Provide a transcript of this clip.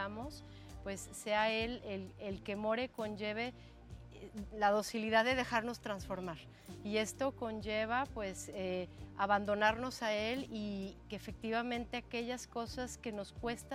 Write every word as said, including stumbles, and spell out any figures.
tengamos, pues sea Él el, el que more, conlleve la docilidad de dejarnos transformar. Y esto conlleva pues eh, abandonarnos a Él y que efectivamente aquellas cosas que nos cuesta